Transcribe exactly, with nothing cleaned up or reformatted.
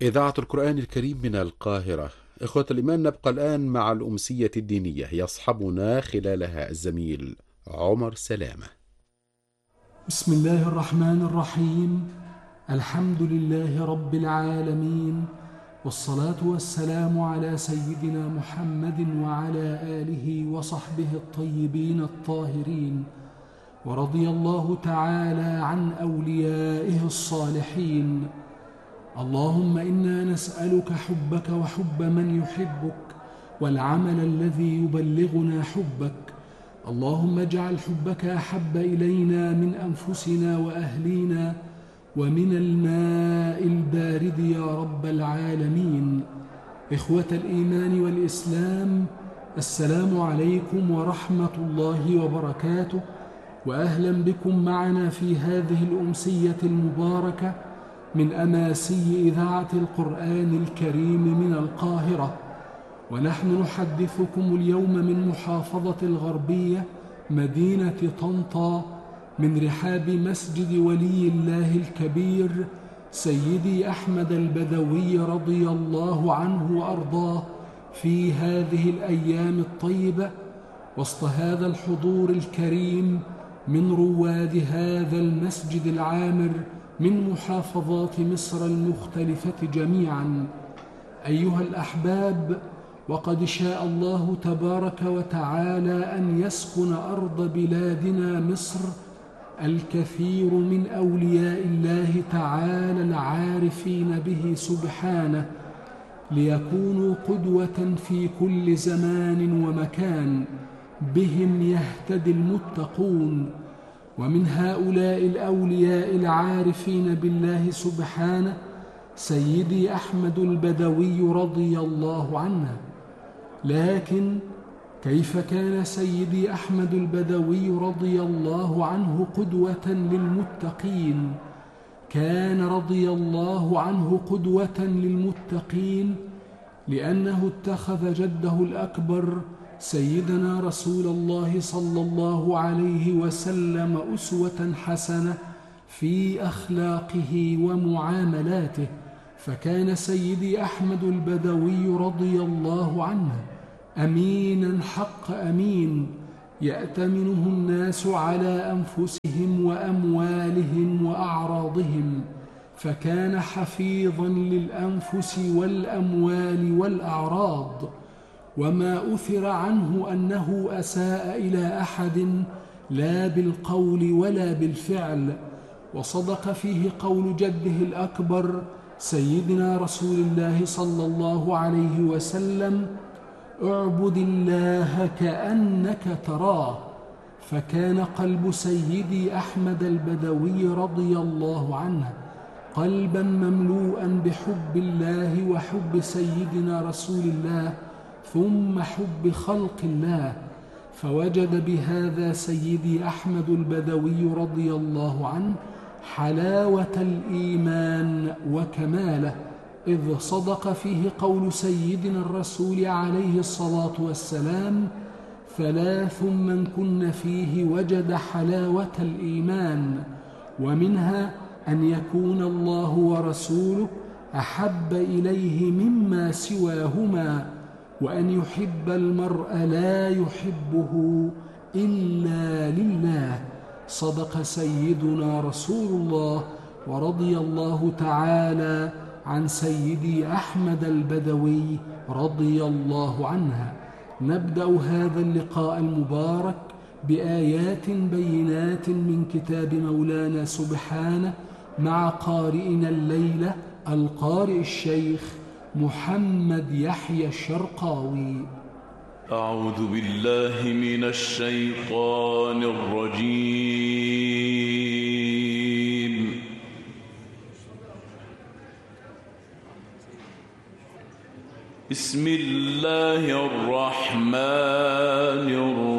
إذاعة القرآن الكريم من القاهرة. إخوة الإيمان، نبقى الآن مع الأمسية الدينية يصحبنا خلالها الزميل عمر سلامة. بسم الله الرحمن الرحيم. الحمد لله رب العالمين، والصلاة والسلام على سيدنا محمد وعلى آله وصحبه الطيبين الطاهرين، ورضي الله تعالى عن أوليائه الصالحين. اللهم إنا نسألك حبك وحب من يحبك، والعمل الذي يبلغنا حبك. اللهم اجعل حبك أحب إلينا من أنفسنا وأهلينا ومن الماء البارد يا رب العالمين. إخوة الإيمان والإسلام، السلام عليكم ورحمة الله وبركاته، وأهلا بكم معنا في هذه الأمسية المباركة من أماسي إذاعة القرآن الكريم من القاهرة. ونحن نحدثكم اليوم من محافظة الغربية مدينة طنطا، من رحاب مسجد ولي الله الكبير سيدي أحمد البدوي رضي الله عنه وأرضاه، في هذه الأيام الطيبة وسط هذا الحضور الكريم من رواد هذا المسجد العامر من محافظات مصر المختلفة جميعا. أيها الأحباب، وقد شاء الله تبارك وتعالى أن يسكن أرض بلادنا مصر الكثير من أولياء الله تعالى العارفين به سبحانه، ليكونوا قدوة في كل زمان ومكان، بهم يهتدي المتقون. ومن هؤلاء الأولياء العارفين بالله سبحانه سيدي أحمد البدوي رضي الله عنه. لكن كيف كان سيدي أحمد البدوي رضي الله عنه قدوة للمتقين؟ كان رضي الله عنه قدوة للمتقين لأنه اتخذ جده الأكبر سيدنا رسول الله صلى الله عليه وسلم أسوة حسنة في أخلاقه ومعاملاته. فكان سيدي أحمد البدوي رضي الله عنه أمينا حق أمين، يأتمنه الناس على أنفسهم وأموالهم وأعراضهم، فكان حفيظا للأنفس والأموال والأعراض. وما أثر عنه أنه أساء إلى أحد، لا بالقول ولا بالفعل. وصدق فيه قول جده الأكبر سيدنا رسول الله صلى الله عليه وسلم: اعبد الله كأنك تراه. فكان قلب سيدي أحمد البدوي رضي الله عنه قلبا مملوءا بحب الله وحب سيدنا رسول الله، ثم حب خلق الله. فوجد بهذا سيدي أحمد البدوي رضي الله عنه حلاوة الإيمان وكماله، إذ صدق فيه قول سيدنا الرسول عليه الصلاة والسلام: ثلاث من كن فيه وجد حلاوة الإيمان، ومنها أن يكون الله ورسوله أحب إليه مما سواهما، وأن يحب المرء لا يحبه إلا لله. صدق سيدنا رسول الله، ورضي الله تعالى عن سيدي أحمد البدوي رضي الله عنه. نبدأ هذا اللقاء المبارك بآيات بينات من كتاب مولانا سبحانه مع قارئنا الليلة القارئ الشيخ محمد يحيى الشرقاوي. أعوذ بالله من الشيطان الرجيم. بسم الله الرحمن الرحيم.